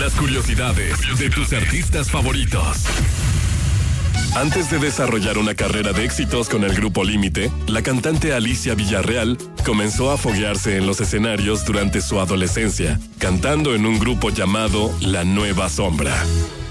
Las curiosidades de tus artistas favoritos. Antes de desarrollar una carrera de éxitos con el grupo Límite, la cantante Alicia Villarreal comenzó a foguearse en los escenarios durante su adolescencia, cantando en un grupo llamado La Nueva Sombra.